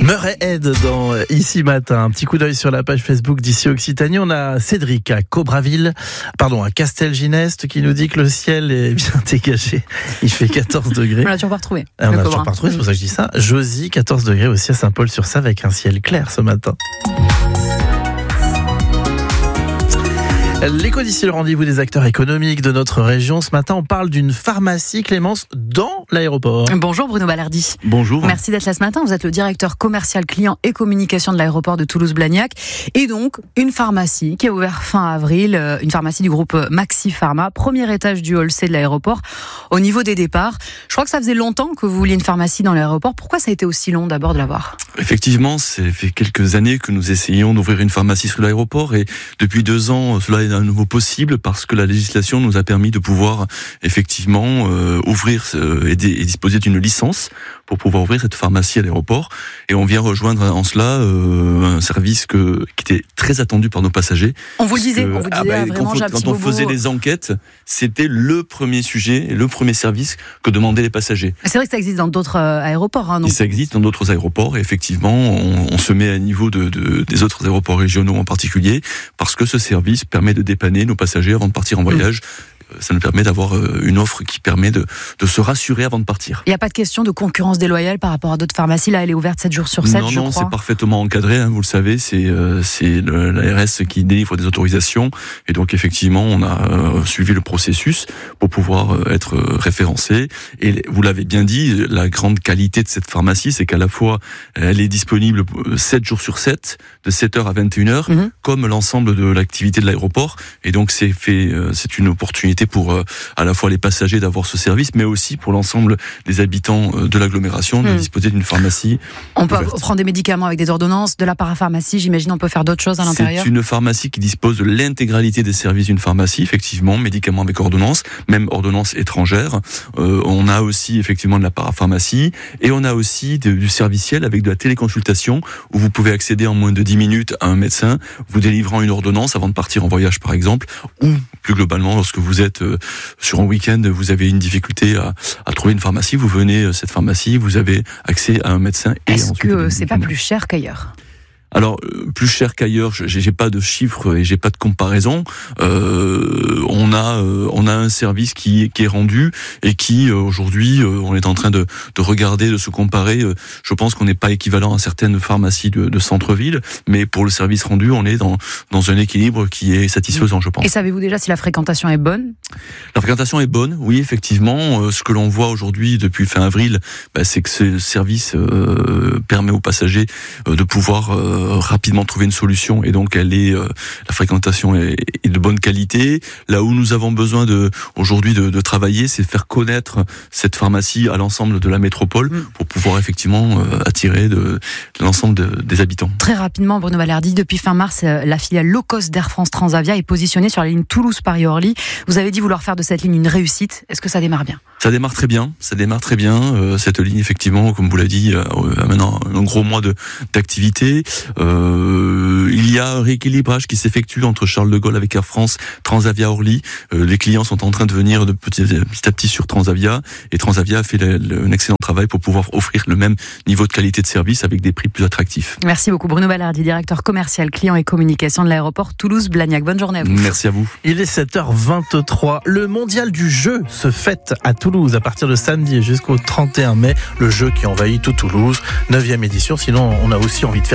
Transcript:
Murray Head dans Ici Matin. Un petit coup d'œil sur la page Facebook d'Ici Occitanie. On a Cédric à à Castelginest qui nous dit que le ciel est bien dégagé. Il fait 14 degrés. On l'a toujours pas retrouvé. On l'a toujours pas retrouvé, c'est pour ça que je dis ça. Josie, 14 degrés aussi à Saint-Paul-sur-Save avec un ciel clair ce matin. L'Écho d'ici, le rendez-vous des acteurs économiques de notre région. Ce matin, on parle d'une pharmacie, Clémence, dans l'aéroport. Bonjour Bruno Balardi. Bonjour. Merci d'être là ce matin. Vous êtes le directeur commercial client et communication de l'aéroport de Toulouse-Blagnac. Et donc, une pharmacie qui a ouvert fin avril, une pharmacie du groupe Maxi Pharma, premier étage du hall C de l'aéroport, au niveau des départs. Je crois que ça faisait longtemps que vous vouliez une pharmacie dans l'aéroport. Pourquoi ça a été aussi long d'abord de l'avoir ? Effectivement, ça fait quelques années que nous essayons d'ouvrir une pharmacie sur l'aéroport et depuis 2 ans, cela est à nouveau possible parce que la législation nous a permis de pouvoir effectivement ouvrir et disposer d'une licence pour pouvoir ouvrir cette pharmacie à l'aéroport. Et on vient rejoindre en cela un service qui était très attendu par nos passagers. On vous le disait, vraiment, quand on faisait les enquêtes, c'était le premier sujet, le premier service que demandaient les passagers. C'est vrai que ça existe dans d'autres aéroports. Et ça existe dans d'autres aéroports. Et effectivement, on se met à niveau des autres aéroports régionaux en particulier, parce que ce service permet de dépanner nos passagers avant de partir en voyage. Ça nous permet d'avoir une offre qui permet de se rassurer avant de partir. Il n'y a pas de question de concurrence déloyale par rapport à d'autres pharmacies. Là, elle est ouverte 7 jours sur 7, je crois. Non, c'est parfaitement encadré. Vous le savez, c'est l'ARS qui délivre des autorisations. Et donc, effectivement, on a suivi le processus pour pouvoir être référencé. Et vous l'avez bien dit, la grande qualité de cette pharmacie, c'est qu'à la fois, elle est disponible 7 jours sur 7, de 7h à 21h, comme l'ensemble de l'activité de l'aéroport. Et donc, c'est une opportunité pour à la fois les passagers d'avoir ce service, mais aussi pour l'ensemble des habitants de l'agglomération de disposer d'une pharmacie. On peut prendre des médicaments avec des ordonnances, de la parapharmacie, j'imagine on peut faire d'autres choses à l'intérieur. C'est une pharmacie qui dispose de l'intégralité des services d'une pharmacie, effectivement, médicaments avec ordonnance, même ordonnance étrangère. On a aussi effectivement de la parapharmacie et on a aussi du serviciel avec de la téléconsultation où vous pouvez accéder en moins de 10 minutes à un médecin, vous délivrant une ordonnance avant de partir en voyage par exemple, ou plus globalement lorsque vous êtes sur un week-end, vous avez une difficulté à trouver une pharmacie, vous venez à cette pharmacie, vous avez accès à un médecin. Est-ce que c'est pas plus cher qu'ailleurs ? Alors, plus cher qu'ailleurs, j'ai pas de chiffres et j'ai pas de comparaison. On a un service qui est rendu et qui, aujourd'hui, on est en train de regarder, de se comparer. Je pense qu'on n'est pas équivalent à certaines pharmacies de centre-ville, mais pour le service rendu, on est dans un équilibre qui est satisfaisant, je pense. Et savez-vous déjà si la fréquentation est bonne ? La fréquentation est bonne, oui, effectivement. Ce que l'on voit aujourd'hui depuis fin avril, c'est que ce service permet aux passagers de pouvoir rapidement trouver une solution et donc la fréquentation est de bonne qualité. Là où nous avons besoin aujourd'hui de travailler, c'est faire connaître cette pharmacie à l'ensemble de la métropole pour pouvoir effectivement attirer de l'ensemble des habitants. Très rapidement, Bruno Balardi, depuis fin mars, la filiale low cost d'Air France Transavia est positionnée sur la ligne Toulouse-Paris-Orly. Vous avez dit vouloir faire de cette ligne une réussite. Est-ce que ça démarre bien ? Ça démarre très bien. Cette ligne, effectivement, comme vous l'avez dit, a maintenant un gros mois d'activité. Il y a un rééquilibrage qui s'effectue entre Charles de Gaulle avec Air France, Transavia Orly. Les clients sont en train de venir de petit à petit sur Transavia et Transavia a fait un excellent travail pour pouvoir offrir le même niveau de qualité de service avec des prix plus attractifs. Merci beaucoup Bruno Balardi, directeur commercial client et communication de l'aéroport Toulouse-Blagnac. Bonne journée à vous. Merci à vous. Il est 7h23. Le mondial du jeu se fête à Toulouse à partir de samedi jusqu'au 31 mai. Le jeu qui envahit tout Toulouse. 9e édition. Sinon, on a aussi envie de faire